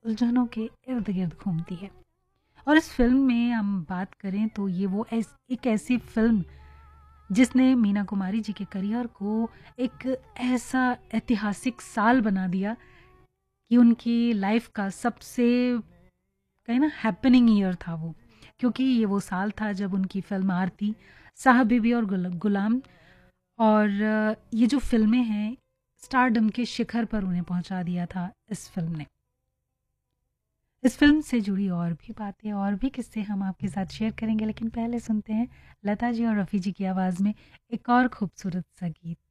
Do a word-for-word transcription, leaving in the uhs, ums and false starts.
उलझनों के इर्द गिर्द घूमती है। और इस फिल्म में हम बात करें तो ये वो ऐस, एक ऐसी फिल्म जिसने मीना कुमारी जी के करियर को एक ऐसा ऐतिहासिक साल बना दिया कि उनकी लाइफ का सबसे कहीं ना हैपनिंग ईयर था वो, क्योंकि ये वो साल था जब उनकी फिल्म आरती, साहब बीबी और गुल- गुलाम और अ, ये जो फिल्में हैं स्टारडम के शिखर पर उन्हें पहुंचा दिया था इस फिल्म ने। इस फिल्म से जुड़ी और भी बातें और भी किस्से हम आपके साथ शेयर करेंगे, लेकिन पहले सुनते हैं लता जी और रफ़ी जी की आवाज़ में एक और खूबसूरत सा गीत।